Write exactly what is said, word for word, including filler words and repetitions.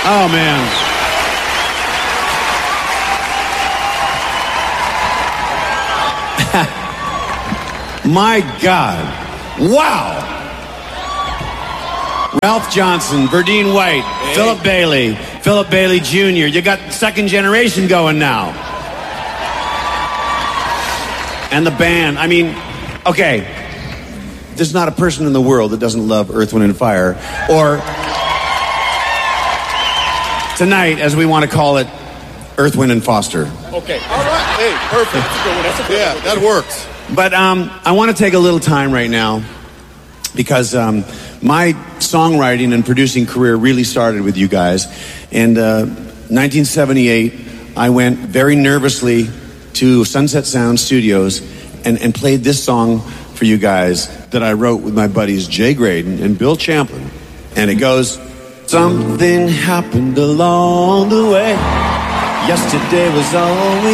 Oh, man. My God. Wow. Ralph Johnson, Verdine White, hey. Philip Bailey, Philip Bailey Junior You got second generation going now. And the band. I mean, okay. There's not a person in the world that doesn't love Earth, Wind, and Fire. Or tonight, as we want to call it, Earth, Wind, and Foster. Okay. All right. Hey, perfect. That's a good one. That's a good yeah, one. that works. But um, I want to take a little time right now because um, my songwriting and producing career really started with you guys. And uh, nineteen seventy-eight, I went very nervously to Sunset Sound Studios and, and played this song for you guys that I wrote with my buddies Jay Graydon and Bill Champlin. And it goes, something happened along the way. Yesterday was always